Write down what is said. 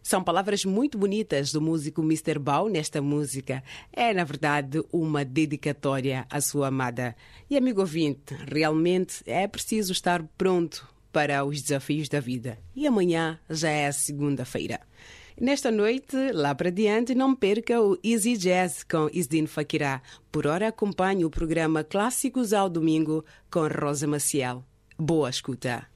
São palavras muito bonitas do músico Mr. Bau nesta música. É, na verdade, uma dedicatória à sua amada. E, amigo ouvinte, realmente é preciso estar pronto para os desafios da vida. E amanhã já é segunda-feira. Nesta noite, lá para diante, não perca o Easy Jazz com Isdin Fakirá. Por hora, acompanhe o programa Clássicos ao Domingo com Rosa Maciel. Boa escuta!